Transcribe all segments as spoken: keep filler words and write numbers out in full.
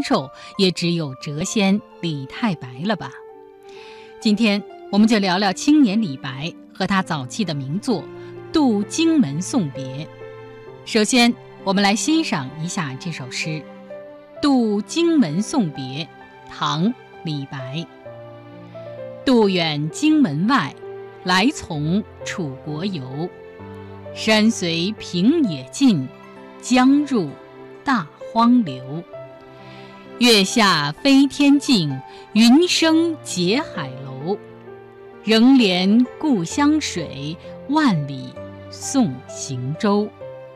寿，也只有谪仙李太白了吧。今天我们就聊聊青年李白和他早期的名作《渡荆门送别》。首先我们来欣赏一下这首诗《渡荆门送别》，唐·李白。渡远荆门外，来从楚国游。山随平野尽，江入大荒流。月下飞天镜，云生结海楼。仍怜故乡水，万里送行舟。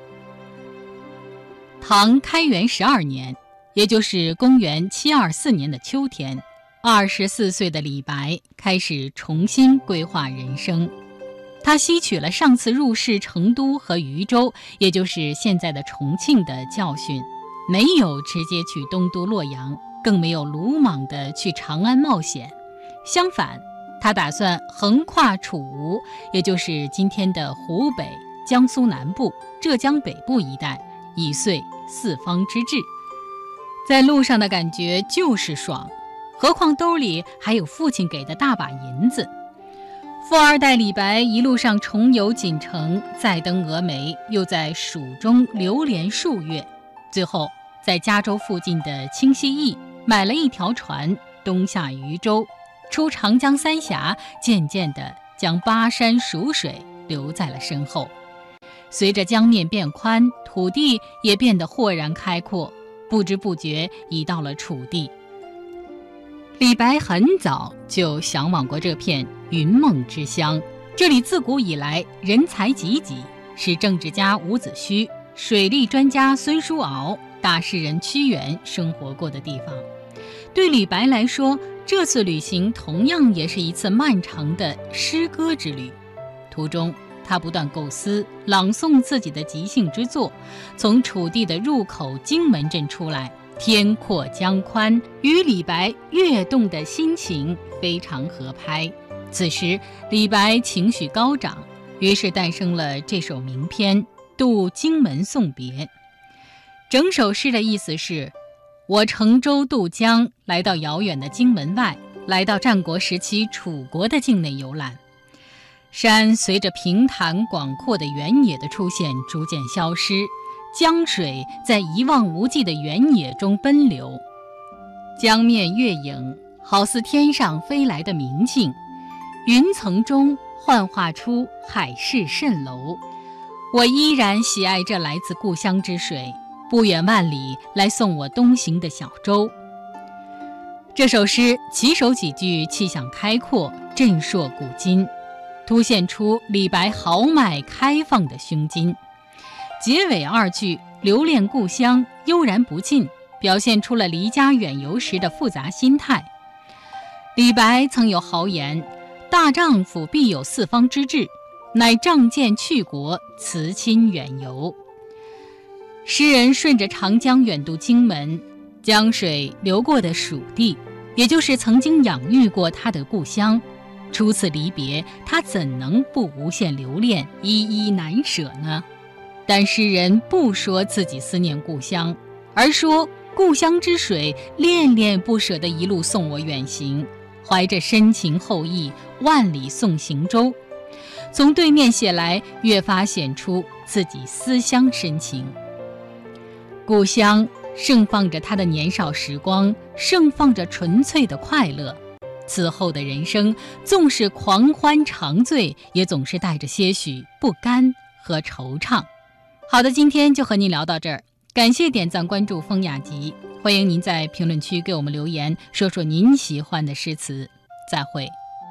唐开元十二年，也就是公元七二四年的秋天，二十四岁的李白开始重新规划人生。他吸取了上次入仕成都和渝州，也就是现在的重庆的教训，没有直接去东都洛阳，更没有鲁莽地去长安冒险。相反，他打算横跨楚吴，也就是今天的湖北、江苏南部、浙江北部一带，以遂四方之志。在路上的感觉就是爽，何况兜里还有父亲给的大把银子。富二代李白一路上重游锦城，再登峨眉，又在蜀中流连数月，最后在加州附近的清溪驿买了一条船，东下渝州，出长江三峡，渐渐地将巴山蜀水留在了身后。随着江面变宽，土地也变得豁然开阔，不知不觉已到了楚地。李白很早就向往过这片云梦之乡，这里自古以来人才济济，是政治家伍子胥、水利专家孙叔敖、大诗人屈原生活过的地方。对李白来说，这次旅行同样也是一次漫长的诗歌之旅。途中他不断构思朗诵自己的即兴之作，从楚地的入口荆门镇出来，天阔江宽，与李白跃动的心情非常合拍。此时李白情绪高涨，于是诞生了这首名篇《渡荆门送别》。整首诗的意思是，我乘舟渡江，来到遥远的荆门外，来到战国时期楚国的境内游览。山随着平坦广阔的原野的出现逐渐消失，江水在一望无际的原野中奔流，江面月影好似天上飞来的明镜，云层中幻化出海市蜃楼。我依然喜爱这来自故乡之水，不远万里来送我东行的小舟。这首诗起首几句气象开阔，震烁古今，凸显出李白豪迈开放的胸襟。结尾二句留恋故乡，悠然不尽，表现出了离家远游时的复杂心态。李白曾有豪言，大丈夫必有四方之志，乃仗剑去国，辞亲远游。诗人顺着长江远渡荆门，江水流过的蜀地，也就是曾经养育过他的故乡。初次离别，他怎能不无限留恋，依依难舍呢？但诗人不说自己思念故乡，而说故乡之水恋恋不舍地一路送我远行，怀着深情厚谊，万里送行舟。从对面写来，越发显出自己思乡深情。故乡盛放着他的年少时光，盛放着纯粹的快乐。此后的人生纵是狂欢长醉，也总是带着些许不甘和惆怅。好的，今天就和您聊到这儿，感谢点赞关注风雅集，欢迎您在评论区给我们留言，说说您喜欢的诗词。再会。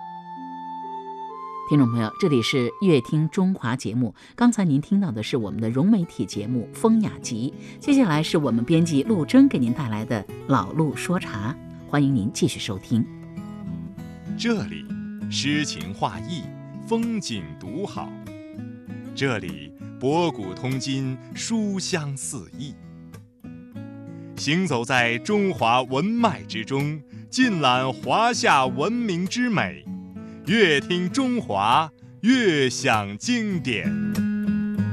听众朋友，这里是乐听中华节目，刚才您听到的是我们的融媒体节目风雅集，接下来是我们编辑陆征给您带来的老陆说茶，欢迎您继续收听。 这里诗情画意，风景独好，这里博古通今，书香四溢。行走在中华文脉之中，尽览华夏文明之美，越听中华，越享经典。